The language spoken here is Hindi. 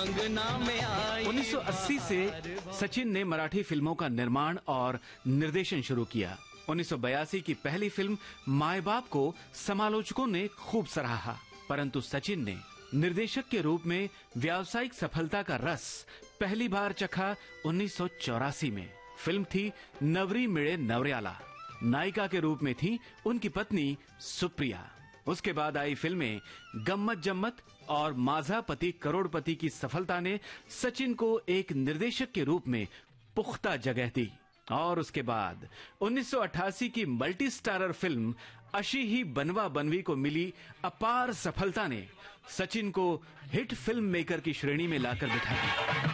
अंगना में आई। 1980 से सचिन ने मराठी फिल्मों का निर्माण और निर्देशन शुरू किया। 1982 की पहली फिल्म माय बाप को समालोचकों ने खूब सराहा, परंतु सचिन ने निर्देशक के रूप में व्यावसायिक सफलता का रस पहली बार चखा 1984 में। फिल्म थी नवरी मिळे नवऱ्याला। नायिका के रूप में थी उनकी पत्नी सुप्रिया। उसके बाद आई फिल्में गम्मत जम्मत और माझा पति करोड़पति की सफलता ने सचिन को एक निर्देशक के रूप में पुख्ता जगह दी। और उसके बाद 1988 की मल्टी स्टारर फिल्म अशी ही बनवा बनवी को मिली अपार सफलता ने सचिन को हिट फिल्म मेकर की श्रेणी में लाकर बिठा दिया।